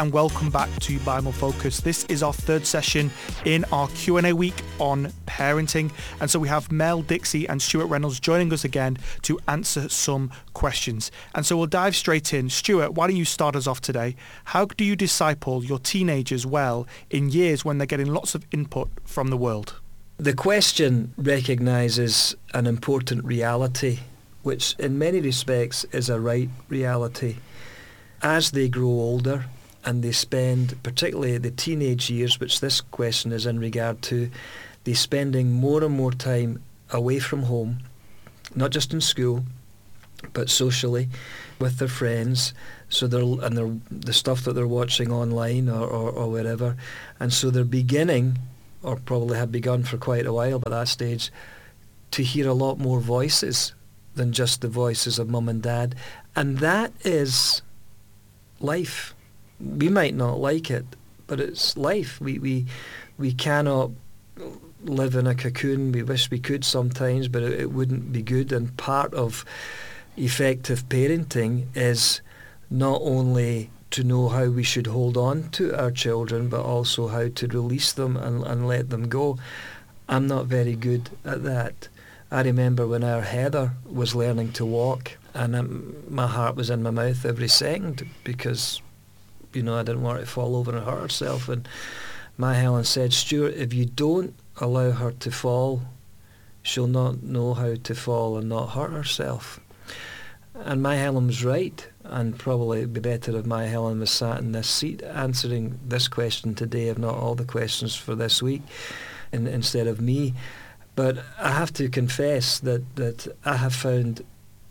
and welcome back to Bible Focus. This is our third session in our Q&A week on parenting, and so we have Mel Dixie and Stuart Reynolds joining us again to answer some questions. And so we'll dive straight in. Stuart, why don't you start us off today? How do you disciple your teenagers well in years when they're getting lots of input from the world? The question recognises an important reality, which in many respects is a right reality. As they grow older and they spend, particularly the teenage years, which this question is in regard to, they're spending more and more time away from home, not just in school, but socially with their friends. So the stuff that they're watching online or wherever, and so they're beginning, or probably have begun for quite a while by that stage, to hear a lot more voices than just the voices of mum and dad, and that is life. We might not like it, but it's life. We cannot live in a cocoon. We wish we could sometimes, but it wouldn't be good. And part of effective parenting is not only to know how we should hold on to our children, but also how to release them and let them go. I'm not very good at that. I remember when our Heather was learning to walk, and my heart was in my mouth every second because, I didn't want her to fall over and hurt herself. And my Helen said, Stuart, if you don't allow her to fall, she'll not know how to fall and not hurt herself. And my Helen was right, and probably it'd be better if my Helen was sat in this seat answering this question today, if not all the questions for this week, instead of me. But I have to confess that I have found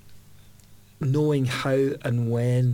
knowing how and when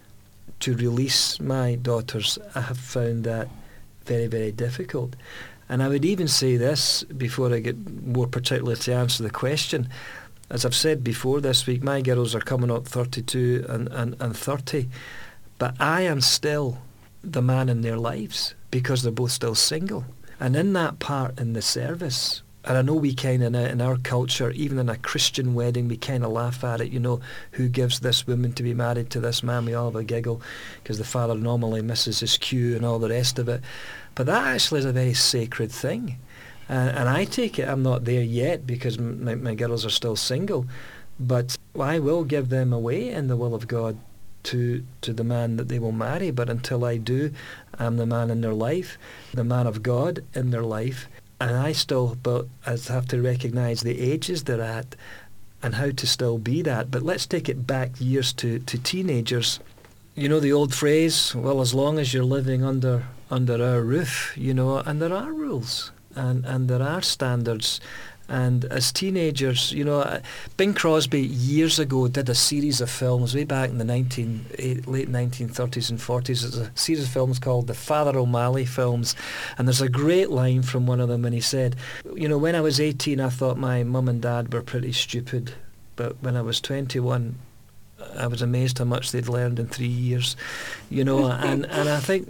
to release my daughters, I have found that very, very difficult. And I would even say this before I get more particular to answer the question. As I've said before this week, my girls are coming up 32 and 30, but I am still the man in their lives because they're both still single. And in that part in the service, and I know we kind of, in our culture, even in a Christian wedding, we kind of laugh at it, who gives this woman to be married to this man? We all have a giggle because the father normally misses his cue and all the rest of it. But that actually is a very sacred thing. And I take it I'm not there yet because my girls are still single, but I will give them away in the will of God to the man that they will marry. But until I do, I'm the man in their life, the man of God in their life. And I have to recognise the ages they're at and how to still be that. But let's take it back years to teenagers. The old phrase, well, as long as you're living under our roof, and there are rules and there are standards. And as teenagers, Bing Crosby years ago did a series of films way back in the late 1930s and 40s. It's a series of films called the Father O'Malley films. And there's a great line from one of them when he said, when I was 18, I thought my mum and dad were pretty stupid. But when I was 21, I was amazed how much they'd learned in 3 years. And I think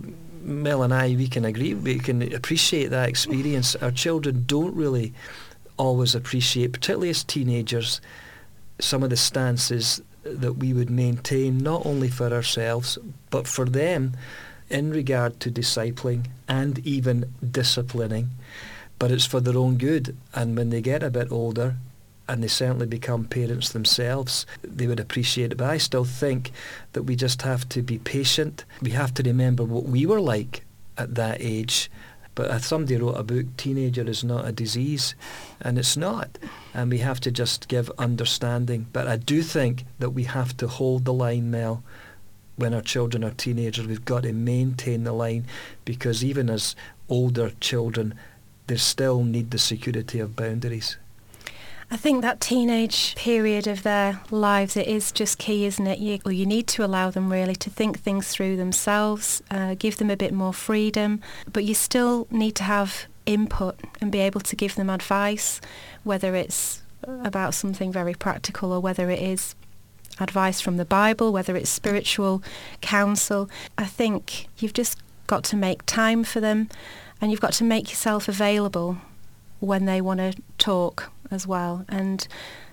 Mel and I, we can agree, we can appreciate that experience. Our children don't really always appreciate, particularly as teenagers, some of the stances that we would maintain, not only for ourselves, but for them in regard to discipling and even disciplining. But it's for their own good. And when they get a bit older, and they certainly become parents themselves, they would appreciate it. But I still think that we just have to be patient. We have to remember what we were like at that age. But somebody wrote a book, Teenager is not a disease, and it's not. And we have to just give understanding. But I do think that we have to hold the line, Mel, when our children are teenagers. We've got to maintain the line, because even as older children, they still need the security of boundaries. I think that teenage period of their lives, it is just key, isn't it? You need to allow them really to think things through themselves, give them a bit more freedom, but you still need to have input and be able to give them advice, whether it's about something very practical or whether it is advice from the Bible, whether it's spiritual counsel. I think you've just got to make time for them, and you've got to make yourself available when they want to talk as well. And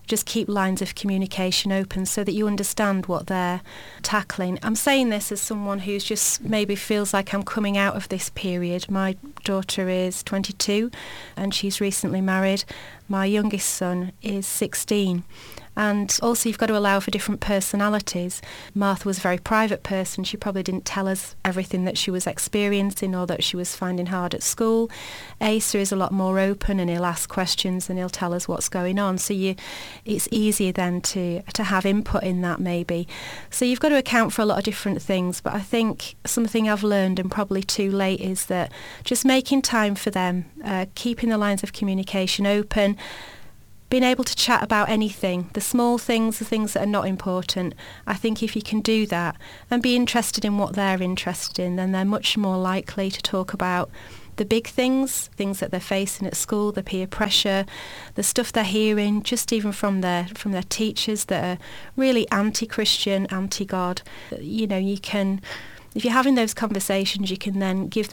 just keep lines of communication open so that you understand what they're tackling. I'm saying this as someone who's just maybe feels like I'm coming out of this period. My daughter is 22 and she's recently married. My youngest son is 16. And also you've got to allow for different personalities. Martha was a very private person. She probably didn't tell us everything that she was experiencing or that she was finding hard at school. Asa is a lot more open and he'll ask questions and he'll tell us what's going on. So it's easier then to have input in that maybe. So you've got to account for a lot of different things. But I think something I've learned, and probably too late, is that just making time for them, keeping the lines of communication open, being able to chat about anything, the small things, the things that are not important. I think if you can do that and be interested in what they're interested in, then they're much more likely to talk about the big things that they're facing at school, the peer pressure, the stuff they're hearing, just even from their teachers that are really anti-Christian, anti-God. You know, you can, if you're having those conversations, you can then give